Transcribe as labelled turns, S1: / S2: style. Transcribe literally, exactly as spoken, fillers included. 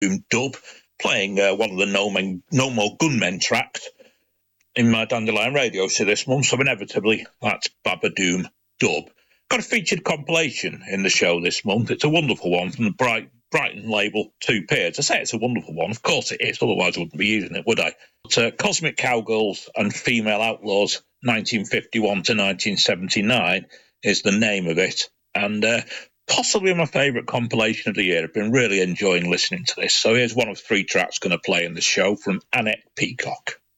S1: Doom dub, playing uh, one of the No, Men, no More Gunmen tracks in my Dandelion Radio show this month, so inevitably that's Babadoom dub. Got a featured compilation in the show this month. It's a wonderful one from the Bright, Brighton label Two Peers. I say it's a wonderful one, of course it is, otherwise I wouldn't be using it, would I? But, uh, Cosmic Cowgirls and Female Outlaws nineteen fifty-one to nineteen seventy-nine is the name of it, and uh, possibly my favourite compilation of the year. I've been really enjoying listening to this. So here's one of three tracks going to play in the show from Annette Peacock.